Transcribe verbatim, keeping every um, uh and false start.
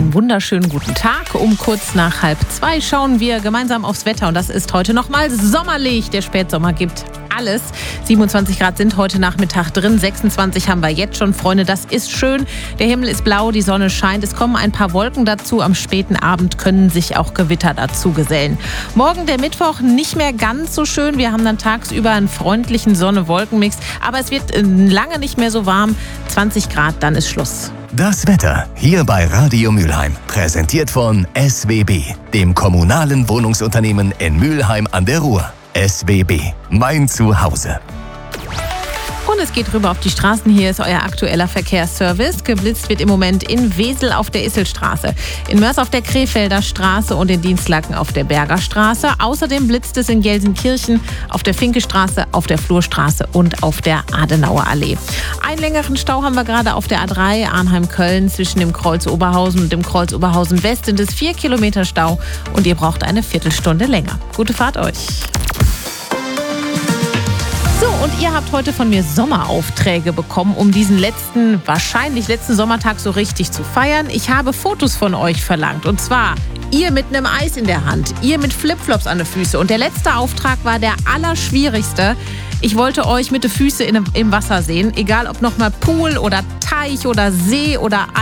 Einen wunderschönen guten Tag. Um kurz nach halb zwei schauen wir gemeinsam aufs Wetter. Und das ist heute nochmal sommerlich. Der Spätsommer gibt alles. siebenundzwanzig Grad sind heute Nachmittag drin. sechsundzwanzig haben wir jetzt schon. Freunde, das ist schön. Der Himmel ist blau, die Sonne scheint. Es kommen ein paar Wolken dazu. Am späten Abend können sich auch Gewitter dazu gesellen. Morgen, der Mittwoch, nicht mehr ganz so schön. Wir haben dann tagsüber einen freundlichen Sonne-Wolken-Mix. Aber es wird lange nicht mehr so warm. zwanzig Grad, dann ist Schluss. Das Wetter hier bei Radio Mülheim. Präsentiert von S W B, dem kommunalen Wohnungsunternehmen in Mülheim an der Ruhr. S W B, mein Zuhause. Und es geht rüber auf die Straßen. Hier ist euer aktueller Verkehrsservice. Geblitzt wird im Moment in Wesel auf der Isselstraße, in Mörs auf der Krefelder Straße und in Dienstlaken auf der Berger Straße. Außerdem blitzt es in Gelsenkirchen auf der Finkestraße, auf der Flurstraße und auf der Adenauer Allee. Einen längeren Stau haben wir gerade auf der A drei Arnheim-Köln zwischen dem Kreuz Oberhausen und dem Kreuz Oberhausen West. Sind es vier Kilometer Stau und ihr braucht eine Viertelstunde länger. Gute Fahrt euch. So, und ihr habt heute von mir Sommeraufträge bekommen, um diesen letzten, wahrscheinlich letzten Sommertag so richtig zu feiern. Ich habe Fotos von euch verlangt. Und zwar ihr mit einem Eis in der Hand, ihr mit Flipflops an den Füßen. Und der letzte Auftrag war der allerschwierigste. Ich wollte euch mit den Füßen in, im Wasser sehen, egal ob nochmal Pool oder Teich oder See oder